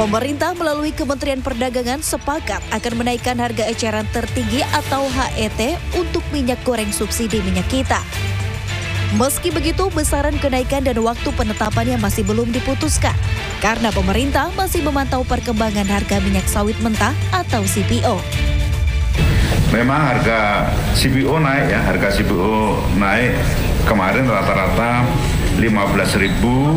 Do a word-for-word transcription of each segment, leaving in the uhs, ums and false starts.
Pemerintah melalui Kementerian Perdagangan sepakat akan menaikkan harga eceran tertinggi atau H E T untuk minyak goreng subsidi minyak kita. Meski begitu, besaran kenaikan dan waktu penetapannya masih belum diputuskan karena pemerintah masih memantau perkembangan harga minyak sawit mentah atau C P O. Memang harga C P O naik ya, harga C P O naik kemarin rata-rata lima belas ribu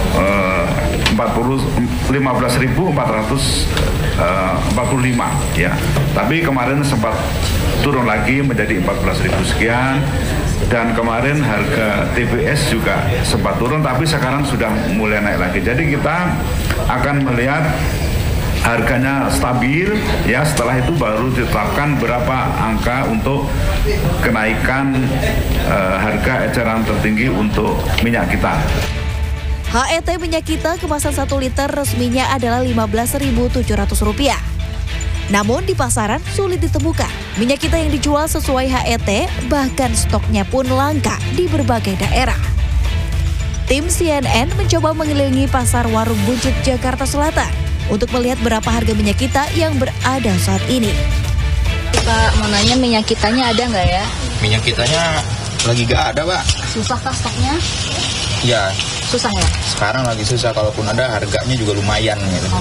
empat ratus empat puluh lima ya. Tapi kemarin sempat turun lagi menjadi empat belas ribu sekian, dan kemarin harga T B S juga sempat turun tapi sekarang sudah mulai naik lagi. Jadi kita akan melihat harganya stabil ya, setelah itu baru ditetapkan berapa angka untuk kenaikan uh, harga eceran tertinggi untuk minyak kita. H E T minyak kita kemasan satu liter resminya adalah lima belas ribu tujuh ratus rupiah. Namun di pasaran sulit ditemukan minyak kita yang dijual sesuai H E T, bahkan stoknya pun langka di berbagai daerah. Tim C N N mencoba mengelilingi pasar Warung Buncit Jakarta Selatan untuk melihat berapa harga minyak kita yang berada saat ini. Pak, mau nanya minyak kitanya ada nggak ya? Minyak kitanya lagi gak ada, Pak. Susah kah stoknya? Ya. Susah ya? Sekarang lagi susah, kalaupun ada harganya juga lumayan gitu.